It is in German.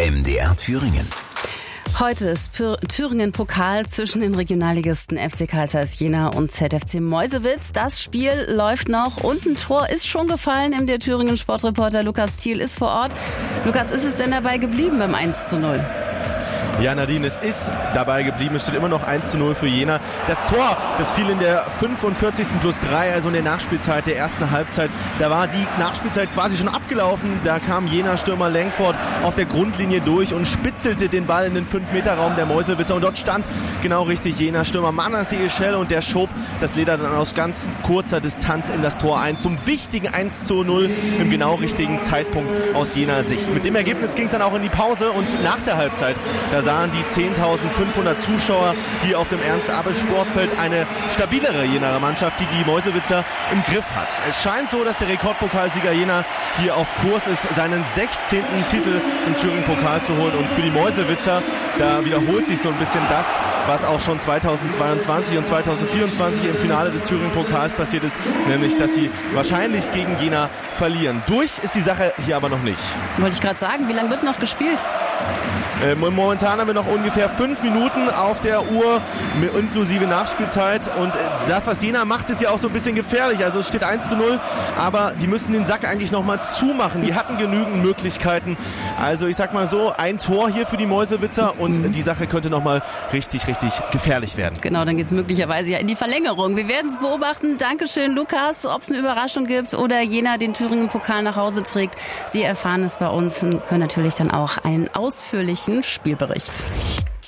MDR Thüringen. Heute ist Thüringen-Pokal zwischen den Regionalligisten FC Carl Zeiss Jena und ZFC Meuselwitz. Das Spiel läuft noch und ein Tor ist schon gefallen. MDR Thüringen Sportreporter Lukas Thiel ist vor Ort. Lukas, ist es denn dabei geblieben beim 1:0? Ja, Nadine, es ist dabei geblieben. Es steht immer noch 1:0 für Jena. Das Tor, das fiel in der 45+3, also in der Nachspielzeit der ersten Halbzeit. Da war die Nachspielzeit quasi schon abgelaufen. Da kam Jena-Stürmer Langford auf der Grundlinie durch und spitzelte den Ball in den 5-Meter-Raum der Meuselwitzer. Und dort stand genau richtig Jena-Stürmer Manasseh Eschel und der schob das Leder dann aus ganz kurzer Distanz in das Tor ein. Zum wichtigen 1:0 im genau richtigen Zeitpunkt aus Jener Sicht. Mit dem Ergebnis ging es dann auch in die Pause und nach der Halbzeit, da sahen die 10.500 Zuschauer hier auf dem Ernst-Abel-Sportfeld eine stabilere Jenaer Mannschaft, die die Meuselwitzer im Griff hat. Es scheint so, dass der Rekordpokalsieger Jena hier auf Kurs ist, seinen 16. Titel im Thüringen-Pokal zu holen. Und für die Meuselwitzer, da wiederholt sich so ein bisschen das, was auch schon 2022 und 2024 im Finale des Thüringen-Pokals passiert ist, nämlich, dass sie wahrscheinlich gegen Jena verlieren. Durch ist die Sache hier aber noch nicht. Wollte ich gerade sagen, wie lange wird noch gespielt? Momentan haben wir noch ungefähr 5 Minuten auf der Uhr, inklusive Nachspielzeit. Und das, was Jena macht, ist ja auch so ein bisschen gefährlich. Also es steht 1:0, aber die müssen den Sack eigentlich nochmal zumachen. Die hatten genügend Möglichkeiten. Also ich sag mal so, ein Tor hier für die Meuselwitzer und die Sache könnte nochmal richtig, richtig gefährlich werden. Genau, dann geht es möglicherweise ja in die Verlängerung. Wir werden es beobachten. Dankeschön, Lukas. Ob es eine Überraschung gibt oder Jena den Thüringen-Pokal nach Hause trägt, Sie erfahren es bei uns und hören natürlich dann auch einen ausführlichen Spielbericht.